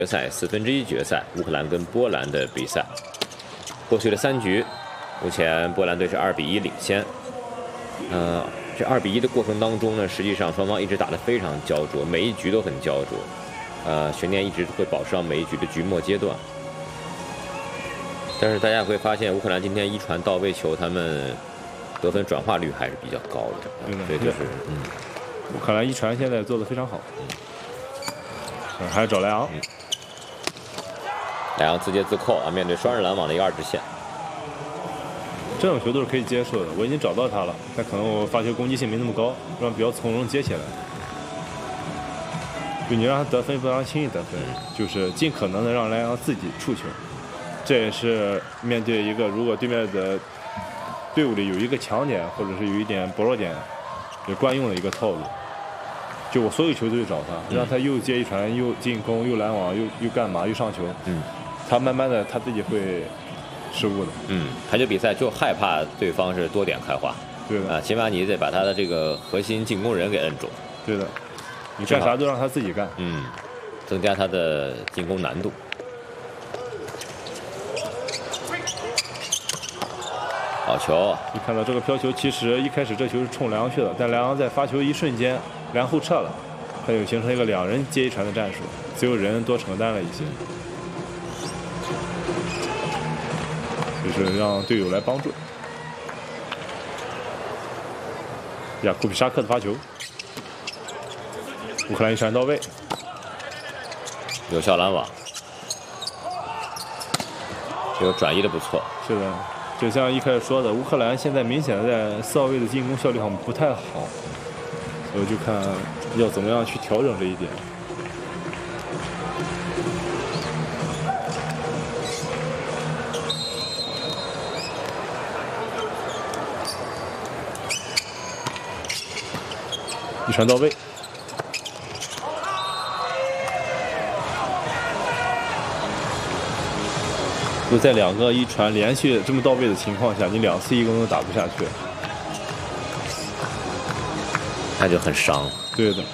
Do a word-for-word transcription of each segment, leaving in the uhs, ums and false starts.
决赛四分之一决赛，乌克兰跟波兰的比赛。过去的三局，目前波兰队是二比一领先。呃，这二比一的过程当中呢，实际上双方一直打得非常焦灼，每一局都很焦灼。呃，悬念一直会保持到每一局的局末阶段。但是大家会发现，乌克兰今天一传到位球，他们得分转化率还是比较高的。 对的， 所以就是嗯， 乌克兰一传现在做得非常好。嗯，还有找莱昂。嗯莱昂自接自扣啊，面对双人拦网的一个二直线， 这种球都是可以接受的。我已经找到他了，但可能我发球攻击性没那么高，让比较从容接起来。就你让他得分，不让他轻易得分，就是尽可能的让莱昂自己触球。这也是面对一个如果对面的队伍里有一个强点或者是有一点薄弱点，也惯用的一个套路。就我所有球都去找他，让他又接一传，又进攻，又拦网，又又干嘛，又上球。 嗯。 他慢慢的他自己会失误的。 嗯，排球比赛就害怕对方是多点开花。 对的。 啊，起码你得把他的这个核心进攻人给摁住。 对的。你干啥都让他自己干。 嗯，增加他的进攻难度。好球！ 你看到这个飘球，其实一开始这球是冲莱昂去的，但莱昂在发球一瞬间，莱昂后撤了，他就形成一个两人接一传的战术，只有人多承担了一些。 就是让队友来帮助。雅库比沙克的发球，乌克兰一传到位， 有效拦网，这个转移的不错。 是的，就像一开始说的，乌克兰现在明显的在四号位的进攻效率上不太好，所以就看要怎么样去调整这一点。 一传到位，就在两个一传连续这么到位的情况下，你两次一攻都打不下去， 那就很伤。 对的。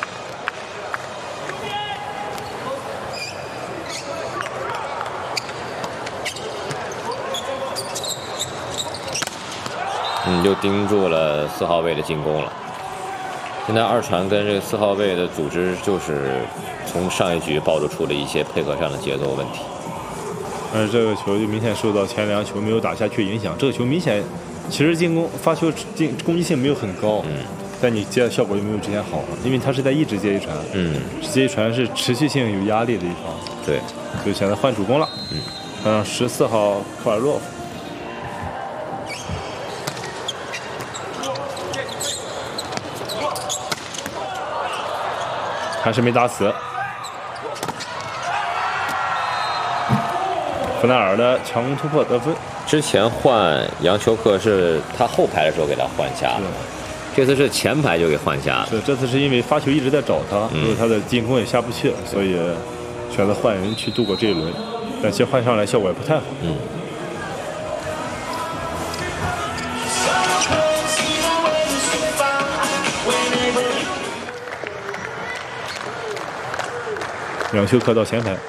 嗯，就盯住了四号位的进攻了。 现在二传跟这个四号位的组织，就是从上一局暴露出了一些配合上的节奏问题。 而这个球就明显受到前两球没有打下去影响。这个球明显，其实进攻发球进攻击性没有很高，嗯，但你接的效果就没有之前好了，因为他是在一直接一传， 嗯， 接一传是持续性有压力的一方。 对， 所以现在换主攻了，嗯，让十四号科尔洛夫。 还是没打死。弗奈尔的强攻突破得分。 之前换杨丘克是他后排的时候给他换下了，这次是前排就给换下了。 是，这次是因为发球一直在找他，所以他的进攻也下不去，所以选择换人去度过这一轮。但其实换上来效果也不太好。 嗯。 杨修克到前排，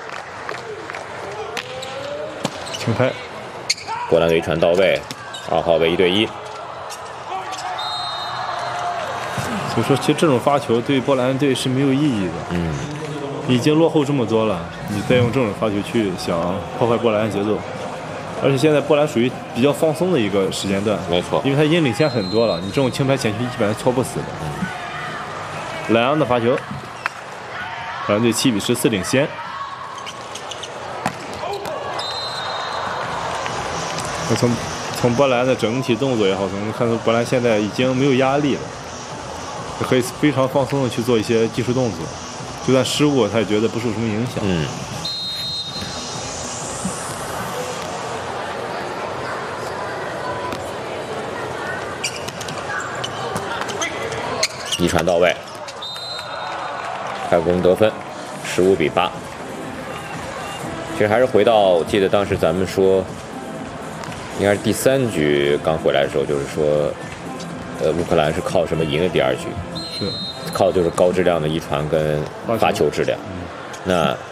轻拍， 波兰队一传到位，二号位一对一。 所以说，其实这种发球对波兰队是没有意义的。 嗯， 已经落后这么多了，你再用这种发球去想破坏波兰的节奏，而且现在波兰属于比较放松的一个时间段。 没错， 因为他已经领先很多了，你这种轻拍前球基本上戳不死的。嗯、莱昂的发球。 波兰队七比十四领先。那从从波兰的整体动作也好，从看出波兰现在已经没有压力了，可以非常放松的去做一些技术动作，就算失误，他也觉得不受什么影响。 嗯。一传到位。 开攻得分，十五比八。其实还是回到，我记得当时咱们说，应该是第三局刚回来的时候，就是说，呃，乌克兰是靠什么赢的第二局？ 是， 靠的就是高质量的一传跟发球质量。 嗯、 那